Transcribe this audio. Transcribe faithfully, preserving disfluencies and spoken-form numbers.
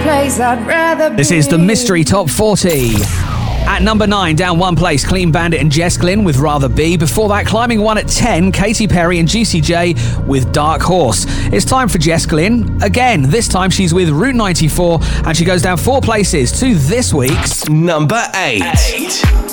place I'd rather be. This is the Mystery Top forty. At number nine, down one place, Clean Bandit and Jess Glynn with Rather Be. Before that, climbing one at ten, Katy Perry and Juicy J with Dark Horse. It's time for Jess Glynn. Again, this time she's with Route ninety-four, and she goes down four places to this week's number eight. eight.